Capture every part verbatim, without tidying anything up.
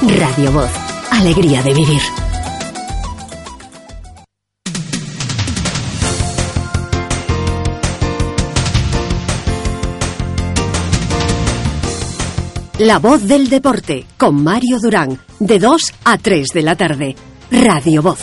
Radio Voz. Alegría de vivir. La Voz del Deporte, con Mario Durán, de dos a tres de la tarde. Radio Voz.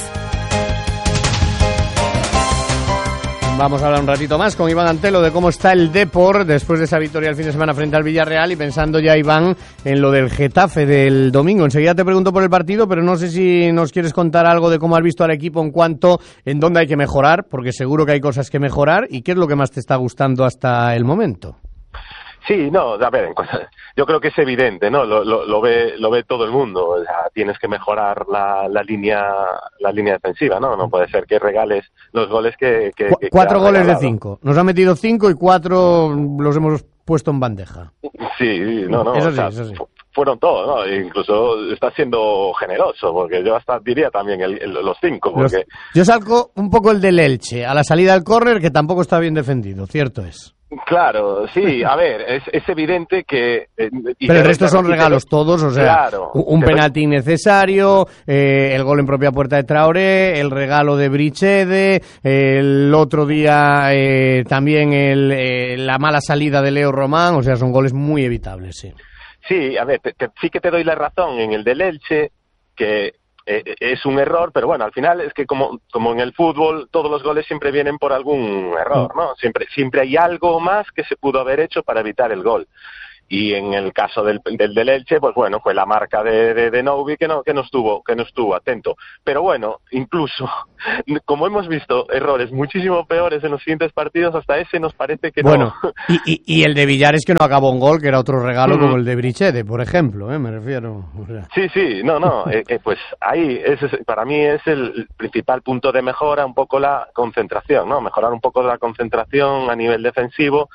Vamos a hablar un ratito más con Iván Antelo de cómo está el Depor después de esa victoria el fin de semana frente al Villarreal y pensando ya, Iván, en lo del Getafe del domingo. Enseguida te pregunto por el partido, pero no sé si nos quieres contar algo de cómo has visto al equipo en cuanto en dónde hay que mejorar, porque seguro que hay cosas que mejorar, y qué es lo que más te está gustando hasta el momento. Sí, no, a ver, yo creo que es evidente, ¿no? Lo, lo, lo ve, lo ve todo el mundo. O sea, tienes que mejorar la, la línea, la línea defensiva, ¿no? No puede ser que regales los goles que, que, Cu- que cuatro que goles regalado. de cinco. Nos han metido cinco y cuatro los hemos puesto en bandeja. Sí, no, no. Eso o sí, sea, eso sí. fu- fueron todos, ¿no? E incluso está siendo generoso, porque yo hasta diría también el, el, los cinco, porque Los- Yo salgo un poco el del Elche, a la salida del córner, que tampoco está bien defendido, cierto es. claro, sí, a ver, es, es evidente que... eh, y Pero el te- resto te- son y te- regalos todos, o sea, Claro, un te- penalti innecesario, eh, el gol en propia puerta de Traoré, el regalo de Brichede, eh, el otro día eh, también el, eh, la mala salida de Leo Román, o sea, son goles muy evitables, sí. Sí, a ver, te- te- sí que te doy la razón en el del Elche, que eh, es un error, pero bueno, al final es que como, como en el fútbol todos los goles siempre vienen por algún error, ¿no? Siempre, siempre hay algo más que se pudo haber hecho para evitar el gol. Y en el caso del, del, del Elche, pues bueno, fue la marca de, de, de Novi que no, que no estuvo, que no estuvo atento. Pero bueno, incluso, como hemos visto errores muchísimo peores en los siguientes partidos, hasta ese nos parece que Bueno, no. y, y, y el de Villares que no acabó un gol, que era otro regalo Mm. como el de Brichede, por ejemplo, ¿eh? Me refiero. O sea. Sí, sí, no, no, eh, eh, pues ahí ese es, para mí es el principal punto de mejora, un poco la concentración, ¿no? Mejorar un poco la concentración a nivel defensivo,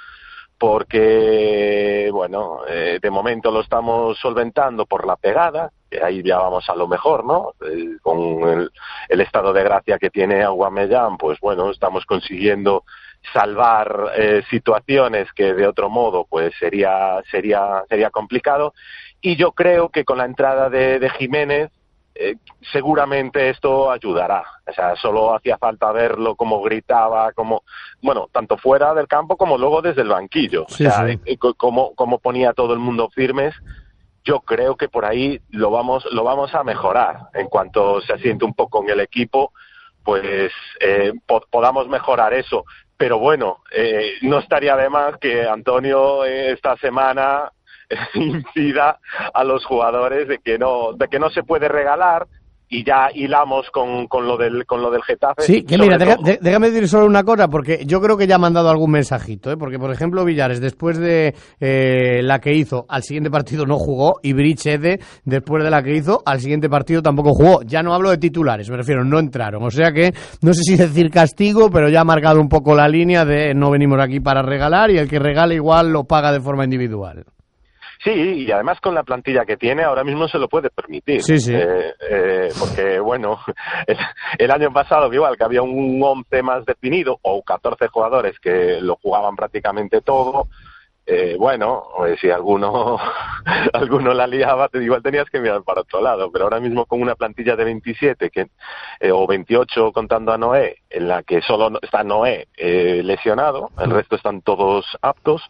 porque, bueno, eh, de momento lo estamos solventando por la pegada, que ahí ya vamos a lo mejor, ¿no? Eh, con el, el estado de gracia que tiene Aubameyang, pues bueno, estamos consiguiendo salvar eh, situaciones que de otro modo pues sería sería sería complicado, y yo creo que con la entrada de, de Jiménez eh, seguramente esto ayudará. O sea, solo hacía falta verlo como gritaba, como, bueno, tanto fuera del campo como luego desde el banquillo. Sí, o sea, sí. eh, co- como, como ponía a todo el mundo firmes. Yo creo que por ahí lo vamos lo vamos a mejorar. En cuanto se asiente un poco en el equipo, pues eh, po- podamos mejorar eso. Pero bueno, eh, no estaría de más que Antonio eh, esta semana incida a los jugadores de que no de que no se puede regalar, y ya hilamos con, con lo del con lo del Getafe. Sí, que Sobre mira, deja- todo- de- déjame decir solo una cosa, porque yo creo que ya me han dado algún mensajito, ¿eh? Porque, por ejemplo, Villares, después de eh, la que hizo, al siguiente partido no jugó, y Brichede, después de la que hizo, al siguiente partido tampoco jugó. Ya no hablo de titulares, me refiero, no entraron. O sea que, no sé si decir castigo, pero ya ha marcado un poco la línea de no venimos aquí para regalar, y el que regala igual lo paga de forma individual. Sí, y además con la plantilla que tiene ahora mismo se lo puede permitir. Sí, sí. Eh, eh, porque, bueno, el, el año pasado que igual que había un once más definido, o catorce jugadores que lo jugaban prácticamente todo, eh, bueno, pues si alguno alguno la liaba, te- igual tenías que mirar para otro lado. Pero ahora mismo con una plantilla de veintisiete que, eh, o veintiocho contando a Noé, en la que solo no- está Noé eh, lesionado, el resto están todos aptos,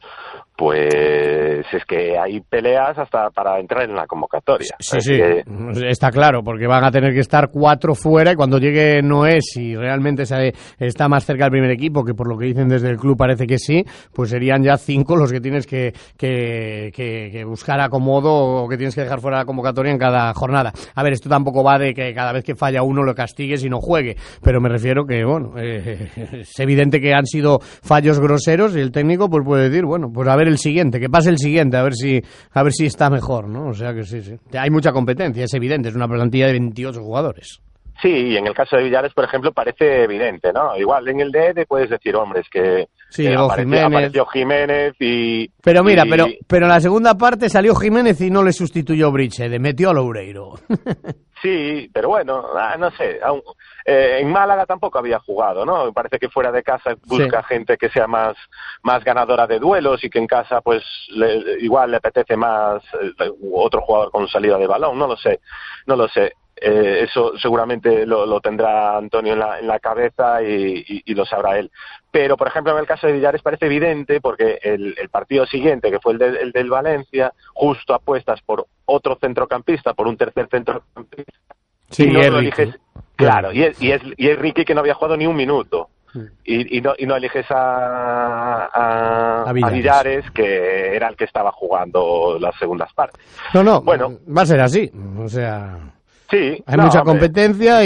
pues es que hay peleas hasta para entrar en la convocatoria. Sí, Así sí, que- está claro, porque van a tener que estar cuatro fuera, y cuando llegue Noé, si realmente se, está más cerca del primer equipo, que por lo que dicen desde el club parece que sí, pues serían ya cinco los que tienes que, que, que, que buscar acomodo, o que tienes que dejar fuera de la convocatoria en cada jornada. A ver, esto tampoco va de que cada vez que falla uno lo castigues y no juegue, pero me refiero que, bueno, eh, es evidente que han sido fallos groseros, y el técnico pues puede decir, bueno, pues a ver el siguiente, que pase el siguiente, a ver si a ver si está mejor, ¿no? O sea que sí, sí. Hay mucha competencia, es evidente, es una plantilla de veintiocho jugadores. Sí, y en el caso de Villares, por ejemplo, parece evidente, ¿no? Igual en el de Ede puedes decir, hombre, es que Sí, llegó apareció, Jiménez. apareció Jiménez y... Pero mira, y, pero, pero en la segunda parte salió Jiménez y no le sustituyó Brichede, metió a Loureiro. Sí, pero bueno, ah, no sé, aún, eh, en Málaga tampoco había jugado, ¿no? Me parece que fuera de casa busca sí. gente que sea más, más ganadora de duelos y que en casa pues le, igual le apetece más eh, otro jugador con salida de balón, no lo sé, no lo sé. Eh, eso seguramente lo, lo tendrá Antonio en la, en la cabeza y, y, y lo sabrá él. Pero, por ejemplo, en el caso de Villares parece evidente porque el, el partido siguiente, que fue el, de, el del Valencia, justo apuestas por otro centrocampista, por un tercer centrocampista. Sí, y no es lo Ricky. eliges, claro, y es, y, es, y es Ricky que no había jugado ni un minuto. Y, y, no, y no eliges a, a, a, Villares. a Villares, que era el que estaba jugando las segundas partes. No, no, bueno, va a ser así, o sea... Sí, hay no, mucha hombre. competencia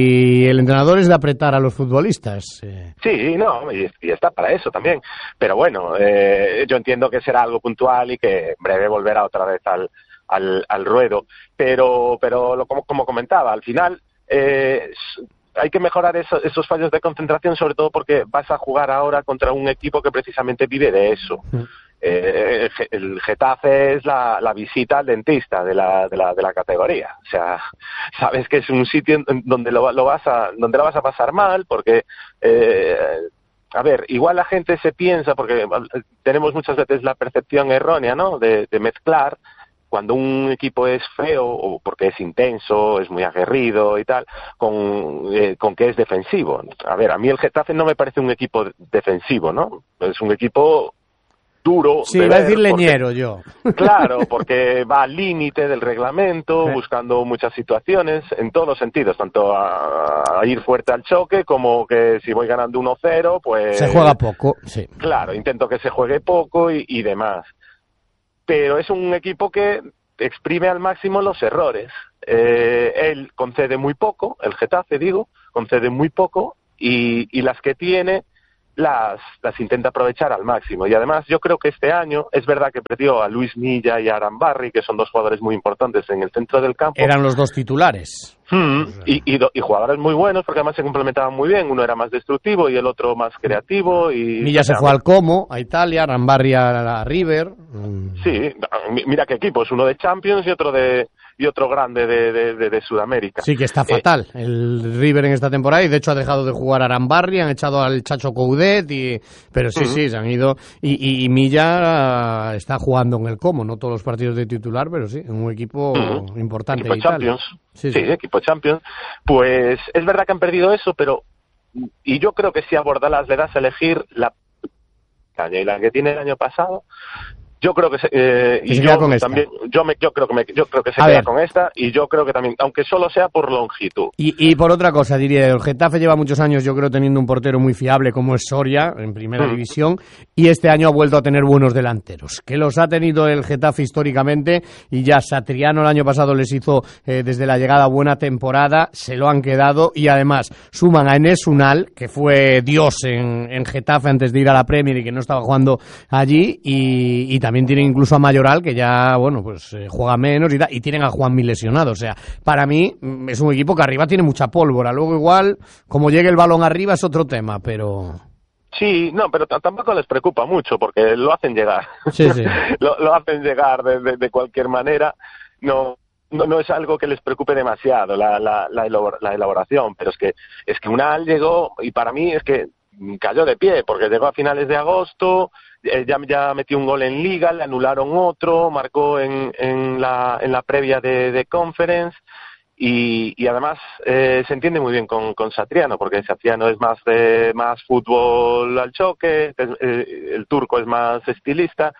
y el entrenador es de apretar a los futbolistas. Eh. Sí, no, y, y está para eso también. Pero bueno, eh, yo entiendo que será algo puntual y que en breve volverá otra vez al, al, al ruedo. Pero, pero lo, como, como comentaba, al final eh, hay que mejorar eso, esos fallos de concentración, sobre todo porque vas a jugar ahora contra un equipo que precisamente vive de eso. Mm. Eh, el Getafe es la, la visita al dentista de la, de la de la categoría, o sea, sabes que es un sitio donde lo, lo vas a donde lo vas a pasar mal porque eh, a ver, igual la gente se piensa, porque tenemos muchas veces la percepción errónea, ¿no?, de, de mezclar cuando un equipo es feo o porque es intenso, es muy aguerrido y tal, con, eh, con que es defensivo. A ver, a mí el Getafe no me parece un equipo defensivo, ¿no? Es un equipo duro. Sí, de iba a ver, decir leñero porque, yo. Claro, porque va al límite del reglamento, sí. buscando muchas situaciones, en todos los sentidos, tanto a, a ir fuerte al choque, como que si voy ganando uno cero, pues... se juega poco, sí. Claro, intento que se juegue poco y, y demás. Pero es un equipo que exprime al máximo los errores. Eh, él concede muy poco, el Getafe, digo, concede muy poco, y, y las que tiene... Las, las intenta aprovechar al máximo. Y además yo creo que este año es verdad que perdió a Luis Milla y a Arambarri, que son dos jugadores muy importantes en el centro del campo. Eran los dos titulares. Hmm, y, y, y jugadores muy buenos, porque además se complementaban muy bien. Uno era más destructivo y el otro más creativo. Y Milla o sea, se fue al Como, a Italia, Arambarri a la River. Sí, mira qué equipos, uno de Champions y otro de y otro grande de, de, de, de Sudamérica. Sí, que está fatal eh, el River en esta temporada, y de hecho ha dejado de jugar a Arambarri, han echado al Chacho Coudet, y... pero sí, uh-huh. sí, se han ido, y, y, y Milla está jugando en el Como, no todos los partidos de titular, pero sí, en un equipo uh-huh. importante. Equipo de Italia. Champions, sí, sí, sí, sí, equipo Champions. Pues es verdad que han perdido eso, pero y yo creo que si a Bordalas le das a elegir la caña y la que tiene el año pasado, yo creo que se, eh, que y se yo queda con esta. también yo me yo creo que me, yo creo que se a queda ver. con esta, y yo creo que también, aunque solo sea por longitud. Y, y por otra cosa, diría, el Getafe lleva muchos años, yo creo, teniendo un portero muy fiable como es Soria en primera mm. división, y este año ha vuelto a tener buenos delanteros, que los ha tenido el Getafe históricamente, y ya Satriano el año pasado les hizo eh, desde la llegada buena temporada, se lo han quedado, y además suman a Enes Unal, que fue Dios en, en Getafe antes de ir a la Premier y que no estaba jugando allí, y, y también tienen incluso a Mayoral, que ya, bueno, pues eh, juega menos y, da, y tienen a Juanmi lesionado. O sea, para mí es un equipo que arriba tiene mucha pólvora. Luego igual, como llegue el balón arriba es otro tema, pero... Sí, no, pero t- tampoco les preocupa mucho porque lo hacen llegar. Sí, sí. lo, lo hacen llegar de, de, de cualquier manera. No... No, no es algo que les preocupe demasiado la, la, la, elabor- la elaboración, pero es que es que Unal llegó, y para mí es que cayó de pie, porque llegó a finales de agosto, eh, ya, ya metió un gol en Liga, le anularon otro, marcó en, en, la, en la previa de, de Conference, y, y además eh, se entiende muy bien con, con Satriano, porque Satriano es más de más fútbol al choque, es, eh, el turco es más estilista.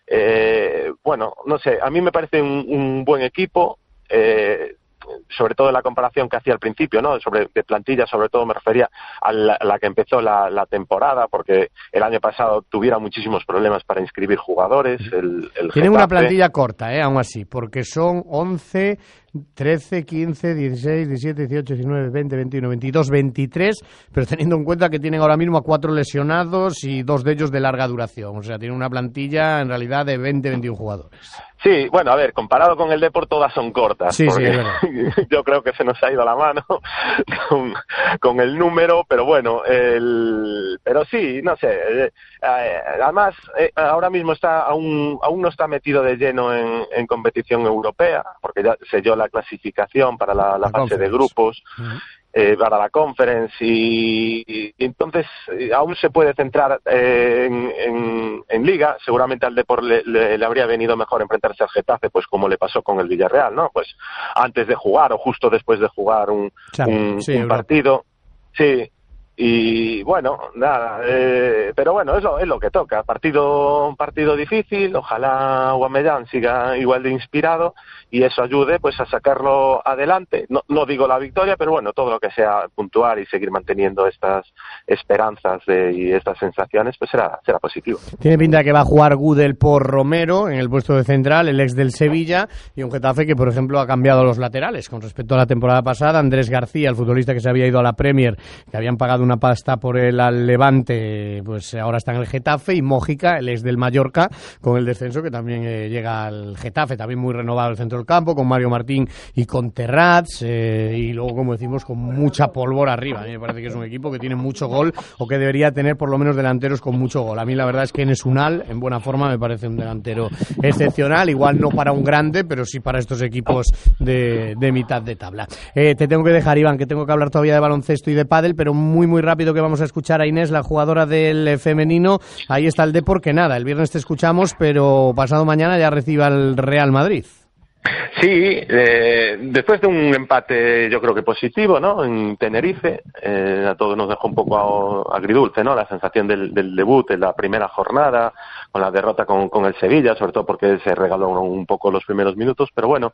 Eh, bueno, no sé, a mí me parece un, un buen equipo. Eh, sobre todo en la comparación que hacía al principio, ¿no? Sobre de plantilla, sobre todo me refería a la, a la que empezó la, la temporada, porque el año pasado tuvieron muchísimos problemas para inscribir jugadores. El, el Tienen Getafe. Una plantilla corta, ¿eh? Aún así, porque son once, trece, quince, dieciséis, diecisiete, dieciocho, diecinueve, veinte, veintiuno, veintidós, veintitrés, pero teniendo en cuenta que tienen ahora mismo a cuatro lesionados y dos de ellos de larga duración. O sea, tienen una plantilla en realidad de veinte, veintiuno jugadores. Sí, bueno, a ver, comparado con el Depor todas son cortas. Sí, sí, es verdad. Yo creo que se nos ha ido la mano con, con el número, pero bueno, el, pero sí, no sé. Eh, además, eh, ahora mismo está aún aún no está metido de lleno en, en competición europea, porque ya selló la clasificación para la, la, la fase de grupos. Uh-huh. Eh, para la Conference y, y, y entonces eh, aún se puede centrar eh, en, en, en Liga. Seguramente al Depor le, le, le habría venido mejor enfrentarse al Getafe, pues como le pasó con el Villarreal, ¿no? Pues antes de jugar o justo después de jugar un, claro, un, sí, un partido. Sí. Y bueno, nada, eh, pero bueno, es lo, es lo que toca. Partido, un partido difícil, ojalá Aubameyang siga igual de inspirado y eso ayude pues a sacarlo adelante. No, no digo la victoria, pero bueno, todo lo que sea puntuar y seguir manteniendo estas esperanzas de, y estas sensaciones, pues será, será positivo. Tiene pinta de que va a jugar Gudel por Romero en el puesto de central, el ex del Sevilla, y un Getafe que, por ejemplo, ha cambiado los laterales con respecto a la temporada pasada. Andrés García, el futbolista que se había ido a la Premier, que habían pagado una pasta por el al Levante, pues ahora está en el Getafe, y Mójica, el ex del Mallorca, con el descenso, que también eh, llega al Getafe, también muy renovado el centro del campo, con Mario Martín y con Terrats, eh, y luego, como decimos, con mucha pólvora arriba. A mí me parece que es un equipo que tiene mucho gol, o que debería tener por lo menos delanteros con mucho gol. A mí la verdad es que Enes Unal, en buena forma, me parece un delantero excepcional, igual no para un grande, pero sí para estos equipos de, de mitad de tabla. Eh, te tengo que dejar, Iván, que tengo que hablar todavía de baloncesto y de pádel, pero muy muy rápido, que vamos a escuchar a Inés, la jugadora del femenino. Ahí está el Depor, que nada, el viernes te escuchamos, pero pasado mañana ya recibe al Real Madrid. Sí, eh, después de un empate yo creo que positivo, ¿no? En Tenerife, eh, a todos nos dejó un poco agridulce, ¿no? La sensación del, del debut en la primera jornada, con la derrota con, con el Sevilla, sobre todo porque se regaló un poco los primeros minutos, pero bueno,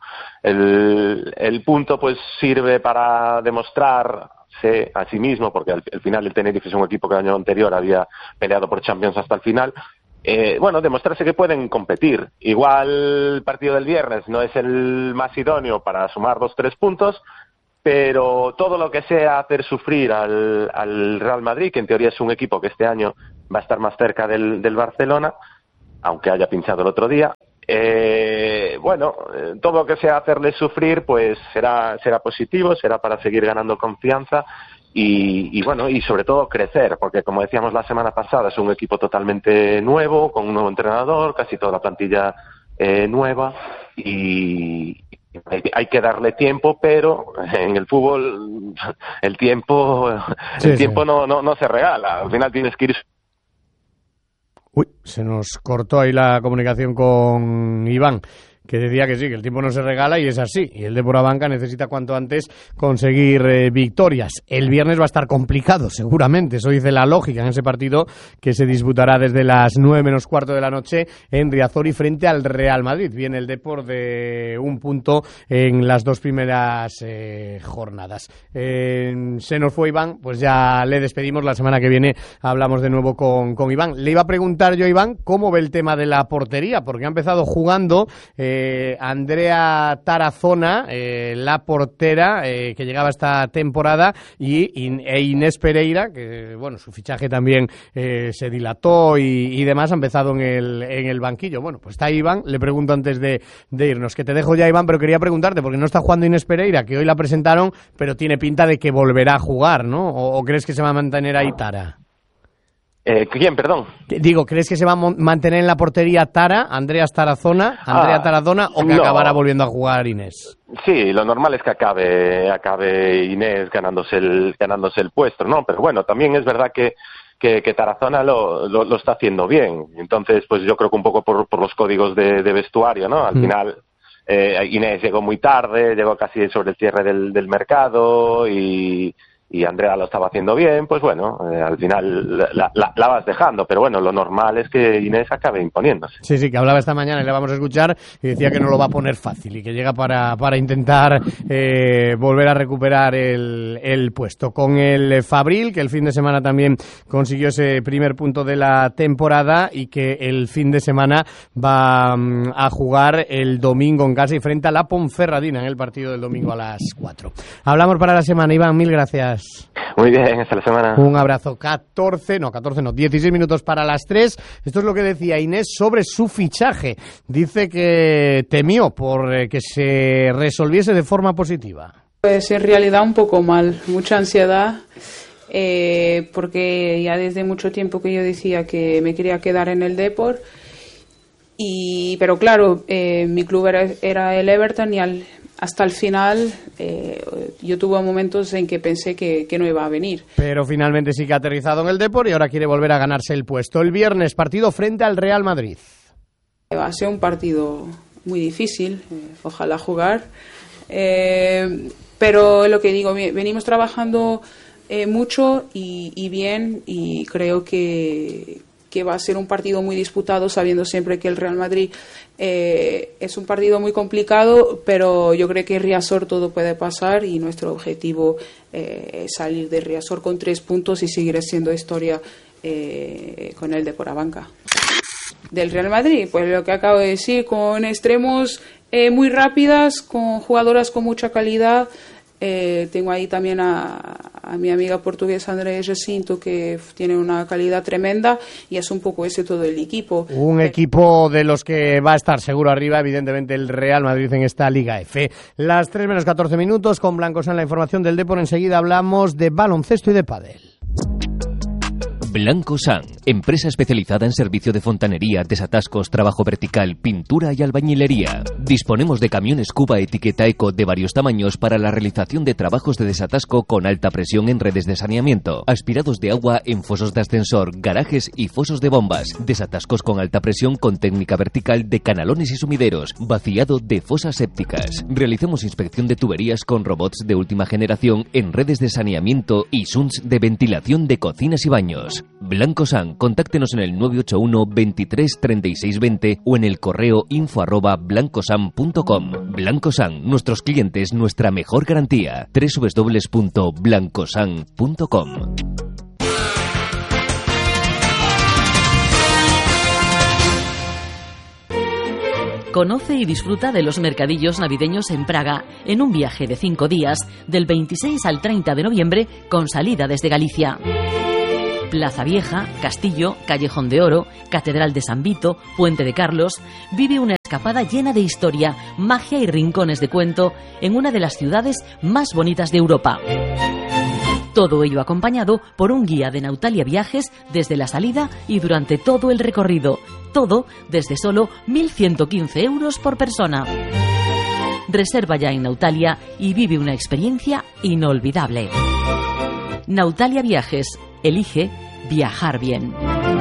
el, el punto pues sirve para demostrar a sí mismo, porque al, al final el Tenerife es un equipo que el año anterior había peleado por Champions hasta el final. Eh, bueno, demostrarse que pueden competir. Igual el partido del viernes no es el más idóneo para sumar dos tres puntos, pero todo lo que sea hacer sufrir al, al Real Madrid, que en teoría es un equipo que este año va a estar más cerca del, del Barcelona, aunque haya pinchado el otro día, eh, bueno, eh, todo lo que sea hacerle sufrir, pues será, será positivo, será para seguir ganando confianza. Y, y bueno, y sobre todo crecer, porque como decíamos la semana pasada, es un equipo totalmente nuevo, con un nuevo entrenador, casi toda la plantilla eh, nueva, y hay, hay que darle tiempo, pero en el fútbol el tiempo sí, el tiempo sí. no, no, no se regala, al final tienes que ir. Uy, se nos cortó ahí la comunicación con Iván, que decía que sí, que el tiempo no se regala, y es así. Y el Depor Abanca necesita cuanto antes conseguir eh, victorias. El viernes va a estar complicado, seguramente. Eso dice la lógica en ese partido que se disputará desde las nueve menos cuarto de la noche en Riazor y frente al Real Madrid. Viene el Depor de un punto en las dos primeras eh, jornadas. Eh, se nos fue Iván, pues ya le despedimos. La semana que viene hablamos de nuevo con, con Iván. Le iba a preguntar yo a Iván cómo ve el tema de la portería, porque ha empezado jugando Eh, Eh, Andrea Tarazona, eh, la portera eh, que llegaba esta temporada, y In- e Inés Pereira, que bueno, su fichaje también eh, se dilató y, y demás, ha empezado en el, en el banquillo. Bueno, pues está Iván, le pregunto antes de, de irnos, que te dejo ya, Iván, pero quería preguntarte, porque no está jugando Inés Pereira, que hoy la presentaron, pero tiene pinta de que volverá a jugar, ¿no? ¿O, o crees que se va a mantener ahí Tara? Eh, ¿Quién, perdón? Digo, ¿crees que se va a mon- mantener en la portería Tara, Andrea Tarazona, Andrea ah, Tarazona, o que no. acabará volviendo a jugar Inés? Sí, lo normal es que acabe acabe Inés ganándose el ganándose el puesto, ¿no? Pero bueno, también es verdad que que, que Tarazona lo, lo, lo está haciendo bien. Entonces, pues yo creo que un poco por, por los códigos de, de vestuario, ¿no? Al mm. final eh, Inés llegó muy tarde, llegó casi sobre el cierre del, del mercado y... y Andrea lo estaba haciendo bien, pues bueno, eh, al final la, la, la vas dejando, pero bueno, lo normal es que Inés acabe imponiéndose. Sí, sí, que hablaba esta mañana y le vamos a escuchar, y decía que no lo va a poner fácil y que llega para, para intentar eh, volver a recuperar el, el puesto. Con el Fabril, que el fin de semana también consiguió ese primer punto de la temporada, y que el fin de semana va um, a jugar el domingo en casa y frente a la Ponferradina en el partido del domingo a las cuatro. Hablamos para la semana, Iván, mil gracias. estás? Muy bien, hasta la semana. Un abrazo. catorce, no, catorce no, dieciséis minutos para las tres. Esto es lo que decía Inés sobre su fichaje. Dice que temió por eh, que se resolviese de forma positiva. Pues en realidad un poco mal, mucha ansiedad, eh, porque ya desde mucho tiempo que yo decía que me quería quedar en el Depor, y pero claro, eh, mi club era, era el Everton y al, hasta el final eh, yo tuve momentos en que pensé que, que no iba a venir. Pero finalmente sí que ha aterrizado en el Depor y ahora quiere volver a ganarse el puesto. El viernes, partido frente al Real Madrid. Va a ser un partido muy difícil, eh, ojalá jugar. Eh, pero lo que digo, venimos trabajando eh, mucho y, y bien, y creo que, que va a ser un partido muy disputado, sabiendo siempre que el Real Madrid eh, es un partido muy complicado, pero yo creo que en Riazor todo puede pasar y nuestro objetivo eh, es salir de Riazor con tres puntos y seguir haciendo historia eh, con el Depor Abanca. Del Real Madrid, pues lo que acabo de decir, con extremos eh, muy rápidas, con jugadoras con mucha calidad. Eh, tengo ahí también a, a mi amiga portuguesa Andrea Jacinto, que tiene una calidad tremenda, y es un poco ese todo el equipo. Un eh, equipo de los que va a estar seguro arriba, evidentemente el Real Madrid en esta Liga F. Las tres menos catorce minutos, con Blancos en la información del Depor. Enseguida hablamos de baloncesto y de pádel. Blancosan, empresa especializada en servicio de fontanería, desatascos, trabajo vertical, pintura y albañilería. Disponemos de camiones Cuba etiqueta Eco de varios tamaños para la realización de trabajos de desatasco con alta presión en redes de saneamiento, aspirados de agua en fosos de ascensor, garajes y fosos de bombas, desatascos con alta presión con técnica vertical de canalones y sumideros, vaciado de fosas sépticas. Realizamos inspección de tuberías con robots de última generación en redes de saneamiento y sunts de ventilación de cocinas y baños. Blancosan, contáctenos en el nueve ocho uno, veintitrés, treinta y seis, veinte o en el correo info arroba blancosan punto com. Blancosan, nuestros clientes, nuestra mejor garantía. doble u doble u doble u punto blancosan punto com. Conoce y disfruta de los mercadillos navideños en Praga en un viaje de cinco días, del veintiséis al treinta de noviembre, con salida desde Galicia. Plaza Vieja, Castillo, Callejón de Oro, Catedral de San Vito, Puente de Carlos. Vive una escapada llena de historia, magia y rincones de cuento en una de las ciudades más bonitas de Europa. Todo ello acompañado por un guía de Nautalia Viajes desde la salida y durante todo el recorrido. Todo desde solo mil ciento quince euros por persona. Reserva ya en Nautalia y vive una experiencia inolvidable. Nautalia Viajes. Elige viajar bien.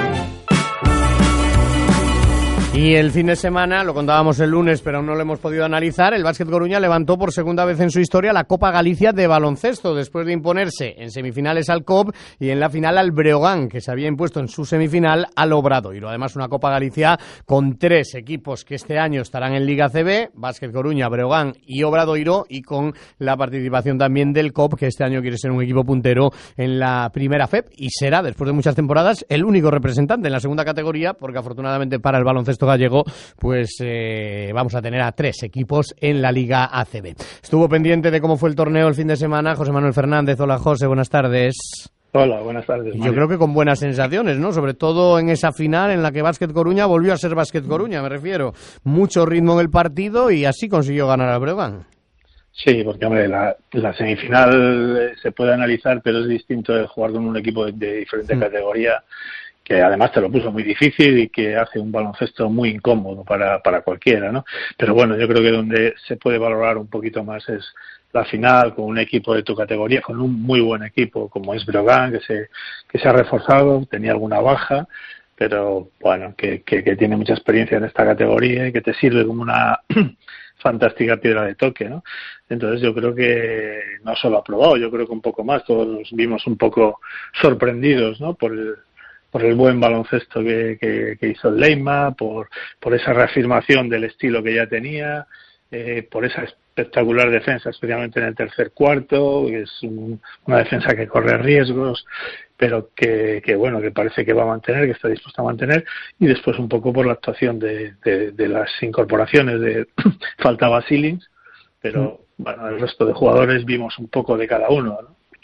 Y el fin de semana, lo contábamos el lunes, pero no lo hemos podido analizar, el Básquet Coruña levantó por segunda vez en su historia la Copa Galicia de baloncesto, después de imponerse en semifinales al C O B y en la final al Breogán, que se había impuesto en su semifinal al Obradoiro. Además, una Copa Galicia con tres equipos que este año estarán en Liga C B, Básquet Coruña, Breogán y Obradoiro, y con la participación también del C O B, que este año quiere ser un equipo puntero en la primera F E P, y será, después de muchas temporadas, el único representante en la segunda categoría, porque afortunadamente para el baloncesto gallego, pues eh, vamos a tener a tres equipos en la Liga A C B. Estuvo pendiente de cómo fue el torneo el fin de semana José Manuel Fernández. Hola, José, buenas tardes. Hola, buenas tardes. Yo creo que con buenas sensaciones, ¿no? Sobre todo en esa final en la que Básquet Coruña volvió a ser Básquet Coruña, me refiero. Mucho ritmo en el partido y así consiguió ganar al Breogán. Sí, porque hombre, la, la semifinal se puede analizar, pero es distinto de jugar con un equipo de, de diferente mm. categoría, que además te lo puso muy difícil y que hace un baloncesto muy incómodo para, para cualquiera, ¿no? Pero bueno, yo creo que donde se puede valorar un poquito más es la final con un equipo de tu categoría, con un muy buen equipo como es Breogán, que se, que se ha reforzado, tenía alguna baja, pero bueno, que, que, que tiene mucha experiencia en esta categoría y que te sirve como una fantástica piedra de toque, ¿no? Entonces yo creo que no solo ha probado, yo creo que un poco más, todos nos vimos un poco sorprendidos, ¿no? Por el por el buen baloncesto que, que, que hizo el Leima, por, por esa reafirmación del estilo que ya tenía, eh, por esa espectacular defensa, especialmente en el tercer cuarto, que es un, una defensa que corre riesgos, pero que, que bueno, que parece que va a mantener, que está dispuesta a mantener, y después un poco por la actuación de, de, de las incorporaciones. De faltaba Silings, pero bueno, el resto de jugadores vimos un poco de cada uno, ¿no?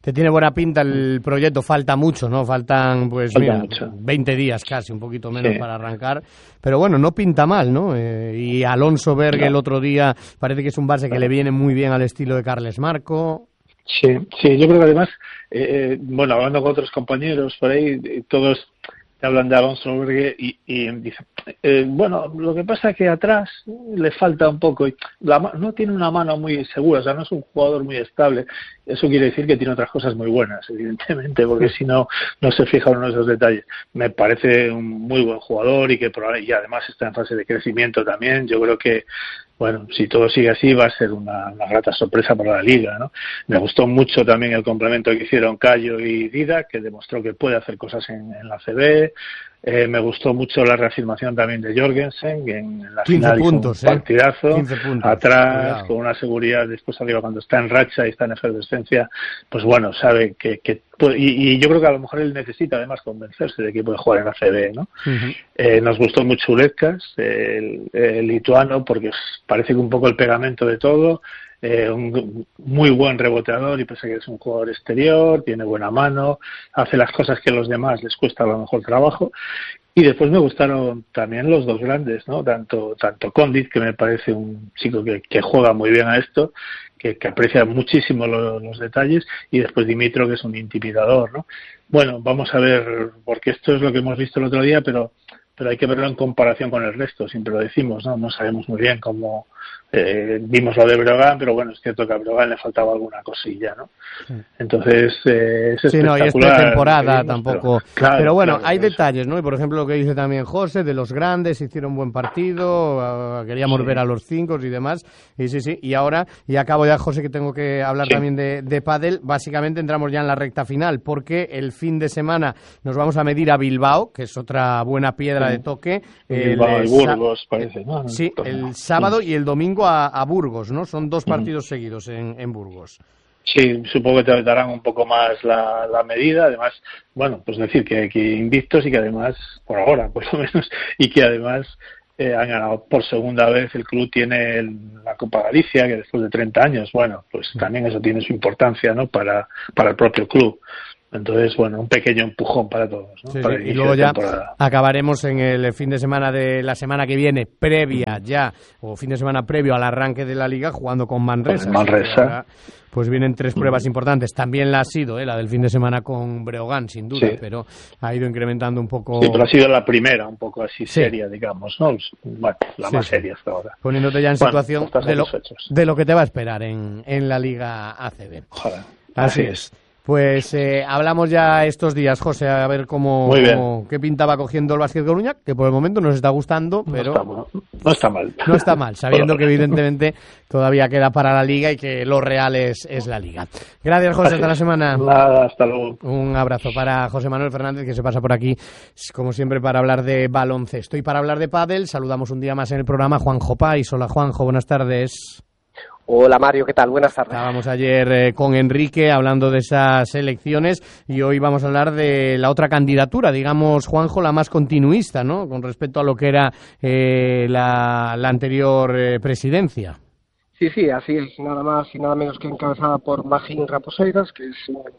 Te tiene buena pinta el proyecto, falta mucho, ¿no? Faltan, pues, falta mira, mucho. veinte días casi, un poquito menos sí. para arrancar. Pero bueno, no pinta mal, ¿no? Eh, y Alonso Bergue no. el otro día parece que es un base que le viene muy bien al estilo de Carles Marco. Sí, sí, yo creo que además, eh, bueno, hablando con otros compañeros por ahí, todos te hablan de Alonso Bergue y, y dicen, eh, bueno, lo que pasa es que atrás le falta un poco, y la, no tiene una mano muy segura, o sea, no es un jugador muy estable. Eso quiere decir que tiene otras cosas muy buenas, evidentemente, porque si no, no se fija uno en esos detalles. Me parece un muy buen jugador y que probablemente, y además está en fase de crecimiento también. Yo creo que, bueno, si todo sigue así va a ser una, una grata sorpresa para la Liga, ¿no? Me gustó mucho también el complemento que hicieron Cayo y Dida, que demostró que puede hacer cosas en, en la A C B. Eh, me gustó mucho la reafirmación también de Jorgensen, que en, en la final puntos, hizo un partidazo, eh. quince puntos, atrás, cuidado. Con una seguridad, después arriba cuando está en racha y está en efervescencia, pues bueno, sabe que, que y, y yo creo que a lo mejor él necesita además convencerse de que puede jugar en la A C B, ¿no? Uh-huh. Eh, nos gustó mucho Uleckas, el, el lituano, porque parece que un poco el pegamento de todo. Eh, un muy buen reboteador y pese a que es un jugador exterior, tiene buena mano, hace las cosas que a los demás les cuesta a lo mejor trabajo. Y después me gustaron también los dos grandes, ¿no? Tanto tanto Condit, que me parece un chico que, que juega muy bien a esto, que, que aprecia muchísimo lo, los detalles, y después Dimitro, que es un intimidador, ¿no? Bueno, vamos a ver, porque esto es lo que hemos visto el otro día, pero pero hay que verlo en comparación con el resto, siempre lo decimos, ¿no? No sabemos muy bien cómo eh, vimos lo de Breogán, pero bueno, es cierto que a Breogán le faltaba alguna cosilla, ¿no? Sí. Entonces, eh, es sí, no, y esta temporada vimos, tampoco. Pero, claro, pero bueno, claro, hay eso. detalles, ¿no? Y por ejemplo, lo que dice también José, de los grandes, hicieron un buen partido, uh, queríamos sí. ver a los cinco y demás, y sí, sí, y ahora, y acabo ya, José, que tengo que hablar sí. también de, de pádel, básicamente entramos ya en la recta final, porque el fin de semana nos vamos a medir a Bilbao, que es otra buena piedra sí. de toque. Bilbao el, y Burgos, parece, ¿no? Sí, el sábado y el domingo a, a Burgos, ¿no? Son dos partidos mm. seguidos en, en Burgos. Sí, supongo que te darán un poco más la, la medida, además, bueno, pues decir que, que invictos y que además, por ahora, por lo menos, y que además eh, han ganado por segunda vez, el club tiene el, la Copa Galicia, que después de treinta años, bueno, pues también eso tiene su importancia, ¿no? Para, para el propio club. Entonces, bueno, un pequeño empujón para todos, ¿no? Sí, para sí. Y luego ya acabaremos en el fin de semana de la semana que viene, previa ya, o fin de semana previo al arranque de la Liga, jugando con Manresa. Con Manresa. Ahora, pues vienen tres pruebas mm. importantes. También la ha sido, ¿eh? La del fin de semana con Breogán, sin duda, sí. pero ha ido incrementando un poco. Sí, pero ha sido la primera, un poco así sí. seria, digamos, ¿no? Bueno, la sí, más sí. seria hasta ahora. Poniéndote ya en bueno, situación de lo, hechos. de lo que te va a esperar en, en la Liga A C B. Ojalá. Así, así es. Pues eh, hablamos ya estos días, José, a ver cómo, cómo qué pinta va cogiendo el Básquet Coruña, que por el momento nos está gustando, pero no está, no está mal. No está mal, sabiendo que evidentemente todavía queda para la Liga y que lo real es, es la Liga. Gracias, José, hasta la semana. Nada, hasta luego. Un abrazo para José Manuel Fernández, que se pasa por aquí, como siempre, para hablar de baloncesto y para hablar de pádel. Saludamos un día más en el programa a Juanjo Pais. Hola, Juanjo, buenas tardes. Hola Mario, ¿qué tal? Buenas tardes. Estábamos ayer eh, con Enrique hablando de esas elecciones y hoy vamos a hablar de la otra candidatura, digamos, Juanjo, la más continuista, ¿no? Con respecto a lo que era eh, la, la anterior eh, presidencia. Sí, sí, así es, nada más y nada menos que encabezada por Magín Raposeiras, que es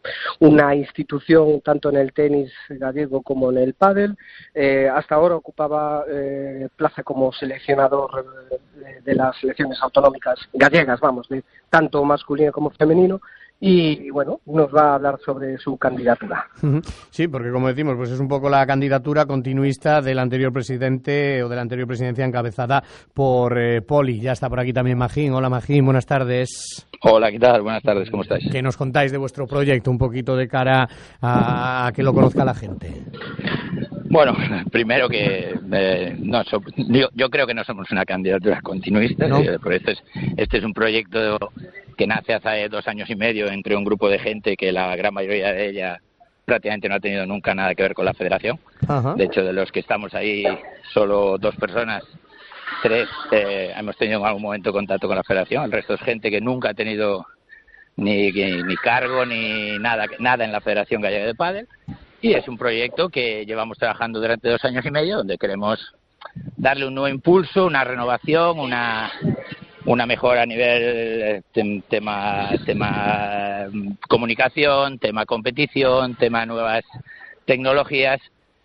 una institución tanto en el tenis gallego como en el pádel. Eh, hasta ahora ocupaba eh, plaza como seleccionador de, de las selecciones autonómicas gallegas, vamos, de tanto masculino como femenino. Y bueno, nos va a hablar sobre su candidatura. Sí, porque como decimos, pues es un poco la candidatura continuista del anterior presidente o de la anterior presidencia encabezada por eh, Poli. Ya está por aquí también Magín. Hola Magín, buenas tardes. Hola, ¿qué tal? Buenas tardes, ¿cómo estáis? ¿Qué nos contáis de vuestro proyecto un poquito de cara a, a que lo conozca la gente? Bueno, primero que eh, no, so, yo, yo creo que no somos una candidatura continuista, ¿no? eh, pero este es, este es un proyecto que nace hace dos años y medio entre un grupo de gente que la gran mayoría de ella prácticamente no ha tenido nunca nada que ver con la federación. Ajá. De hecho, de los que estamos ahí, solo dos personas, tres, eh, hemos tenido en algún momento contacto con la federación. El resto es gente que nunca ha tenido ni, ni, ni cargo ni nada, nada en la Federación Gallega de Pádel. Y es un proyecto que llevamos trabajando durante dos años y medio, donde queremos darle un nuevo impulso, una renovación, una una mejora a nivel tem, tema tema comunicación, tema competición, tema nuevas tecnologías,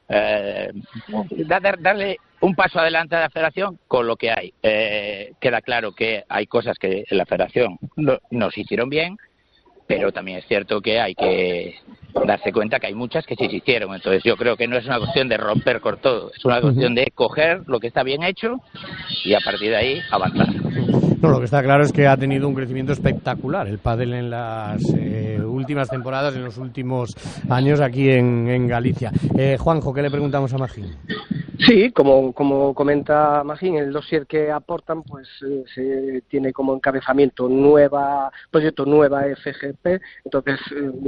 eh, dar, darle un paso adelante a la federación con lo que hay. Eh, queda claro que hay cosas que en la federación no, nos hicieron bien, pero también es cierto que hay que darse cuenta que hay muchas que sí se hicieron. Entonces yo creo que no es una cuestión de romper con todo, es una cuestión de coger lo que está bien hecho y a partir de ahí avanzar. No, lo que está claro es que ha tenido un crecimiento espectacular el pádel en las eh, últimas temporadas, en los últimos años aquí en, en Galicia. Eh, Juanjo, ¿qué le preguntamos a Magín? Sí, como, como comenta Magín, el dossier que aportan pues eh, se tiene como encabezamiento nueva proyecto nueva F G P, entonces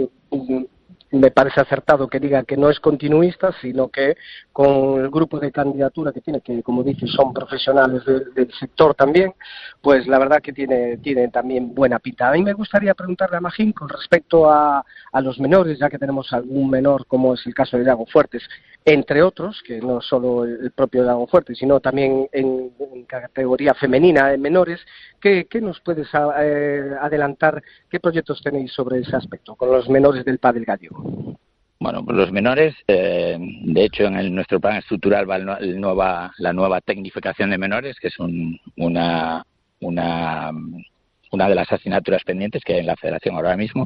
eh, me parece acertado que diga que no es continuista, sino que con el grupo de candidatura que tiene, que como dice son profesionales de, del sector también, pues la verdad que tiene, tiene también buena pinta. A mí me gustaría preguntarle a Magín con respecto a, a los menores, ya que tenemos algún menor, como es el caso de Iago Fuertes, entre otros, que no solo el propio Iago Fuertes, sino también en, en categoría femenina en menores. ¿Qué, qué nos puedes eh, adelantar? ¿Qué proyectos tenéis sobre ese aspecto con los menores del pádel gallego? Bueno, pues los menores, eh, de hecho en el, nuestro plan estructural va el, el nueva, la nueva tecnificación de menores, que es un, una, una, una de las asignaturas pendientes que hay en la federación ahora mismo.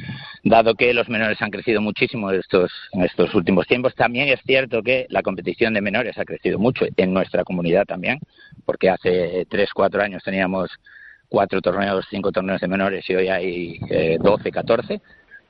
Dado que los menores han crecido muchísimo estos, en estos últimos tiempos, también es cierto que la competición de menores ha crecido mucho en nuestra comunidad también, porque hace tres, cuatro años teníamos cuatro torneos, cinco torneos de menores y hoy hay eh, doce, catorce.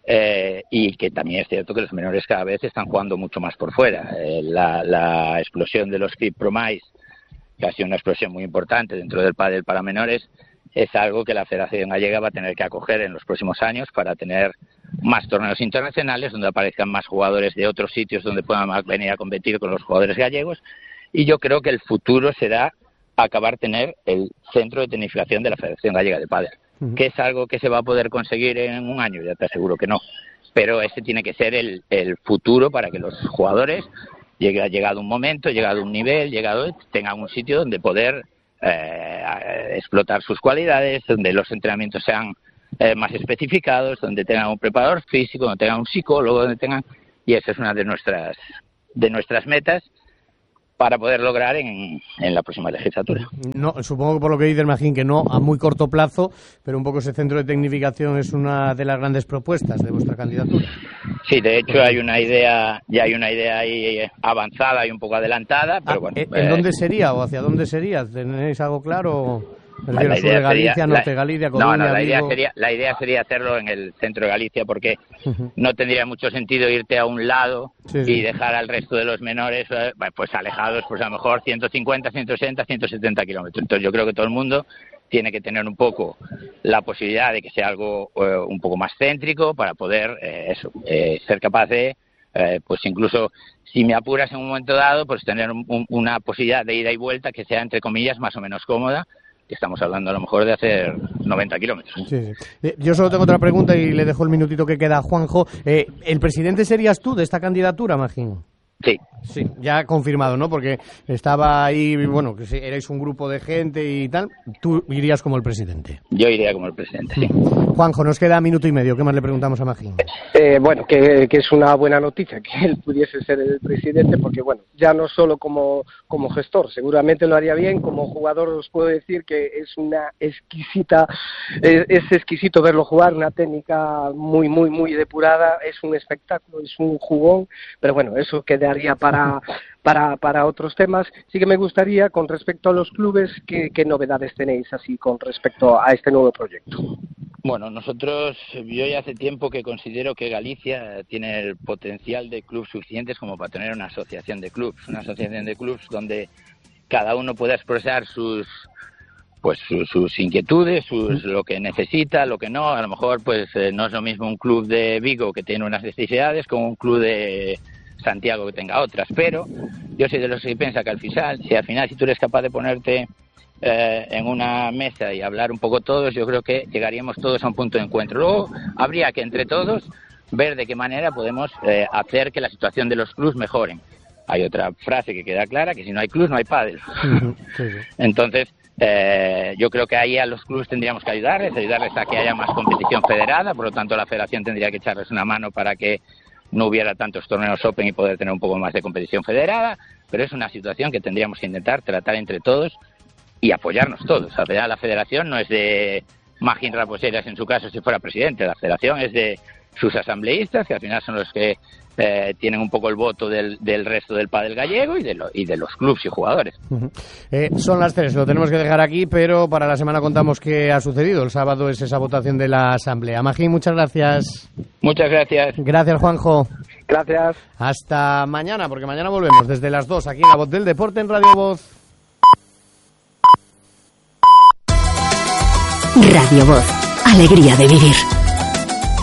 Eh, y que también es cierto que los menores cada vez están jugando mucho más por fuera. Eh, la, la explosión de los Clip Promise, que ha sido una explosión muy importante dentro del pádel para menores, es algo que la Federación Gallega va a tener que acoger en los próximos años para tener más torneos internacionales donde aparezcan más jugadores de otros sitios donde puedan venir a competir con los jugadores gallegos. Y yo creo que el futuro será acabar tener el centro de tecnificación de la Federación Gallega de Pádel. ¿Que es algo que se va a poder conseguir en un año? Ya te aseguro que no. Pero ese tiene que ser el, el futuro para que los jugadores, llegue, llegado un momento, llegado un nivel, llegado tengan un sitio donde poder eh, explotar sus cualidades, donde los entrenamientos sean eh, más especificados, donde tengan un preparador físico, donde tengan un psicólogo, donde tengan... Y esa es una de nuestras, de nuestras metas para poder lograr en, en la próxima legislatura. No, supongo que por lo que dice el Magín, que no a muy corto plazo, pero un poco ese centro de tecnificación es una de las grandes propuestas de vuestra candidatura. Sí, de hecho hay una idea, ya hay una idea ahí avanzada y un poco adelantada, pero ah, bueno. ¿En eh, dónde sería o hacia dónde sería? ¿Tenéis algo claro? La idea sur de Galicia, sería, norte de Galicia, Coruña, no, no, la idea, Vigo. sería, la idea sería hacerlo en el centro de Galicia porque uh-huh. no tendría mucho sentido irte a un lado sí, sí. y dejar al resto de los menores pues alejados, pues a lo mejor ciento cincuenta, ciento sesenta, ciento setenta kilómetros. Entonces yo creo que todo el mundo tiene que tener un poco la posibilidad de que sea algo eh, un poco más céntrico para poder eh, eso, eh, ser capaz de, eh, pues incluso si me apuras en un momento dado, pues tener un, un, una posibilidad de ida y vuelta que sea entre comillas más o menos cómoda. Estamos hablando a lo mejor de hacer noventa kilómetros. Sí, sí. Yo solo tengo otra pregunta y le dejo el minutito que queda a Juanjo. Eh, ¿El presidente serías tú de esta candidatura, Magín? Sí. Sí, ya confirmado, ¿no? Porque estaba ahí, bueno, que erais un grupo de gente y tal. Tú irías como el presidente. Yo iría como el presidente, sí. Juanjo, nos queda minuto y medio. ¿Qué más le preguntamos a Magín? Eh, bueno, que, que es una buena noticia que él pudiese ser el presidente, porque bueno, ya no solo como, como gestor, seguramente lo haría bien. Como jugador os puedo decir que es una exquisita, es, es exquisito verlo jugar, una técnica muy, muy, muy depurada. Es un espectáculo, es un jugón, pero bueno, eso queda para, para, para otros temas. Sí que me gustaría, con respecto a los clubes, ¿qué, qué novedades tenéis así con respecto a este nuevo proyecto? Bueno, nosotros, yo ya hace tiempo que considero que Galicia tiene el potencial de clubes suficientes como para tener una asociación de clubes, una asociación de clubes donde cada uno pueda expresar sus pues sus, sus inquietudes, sus, lo que necesita, lo que no. A lo mejor pues eh, no es lo mismo un club de Vigo que tiene unas necesidades como un club de Santiago que tenga otras, pero yo soy de los que piensa que al final, si al final si tú eres capaz de ponerte eh, en una mesa y hablar un poco todos, yo creo que llegaríamos todos a un punto de encuentro. Luego habría que entre todos ver de qué manera podemos eh, hacer que la situación de los clubs mejoren. Hay otra frase que queda clara, que si no hay clubs no hay pádel. Uh-huh, sí, sí. Entonces Eh, yo creo que ahí a los clubes tendríamos que ayudarles, ayudarles a que haya más competición federada, por lo tanto la federación tendría que echarles una mano para que no hubiera tantos torneos Open y poder tener un poco más de competición federada, pero es una situación que tendríamos que intentar tratar entre todos y apoyarnos todos. Al final la federación no es de Magín Raposeras en su caso si fuera presidente, la federación es de sus asambleístas, que al final son los que eh, tienen un poco el voto del, del resto del pádel gallego y de, lo, y de los clubes y jugadores. Uh-huh. Eh, son las tres, lo tenemos que dejar aquí, pero para la semana contamos qué ha sucedido. El sábado es esa votación de la asamblea. Magín, muchas gracias. Muchas gracias. Gracias, Juanjo. Gracias. Hasta mañana, porque mañana volvemos desde las dos aquí en La Voz del Deporte en Radio Voz. Radio Voz, alegría de vivir.